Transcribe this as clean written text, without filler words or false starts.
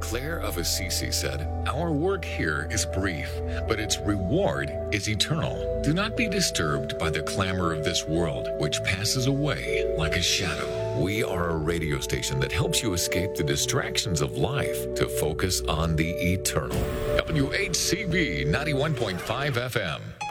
Claire of Assisi said, "Our work here is brief, but its reward is eternal. Do not be disturbed by the clamor of this world, which passes away like a shadow." We are a radio station that helps you escape the distractions of life to focus on the eternal. WHCB 91.5 FM.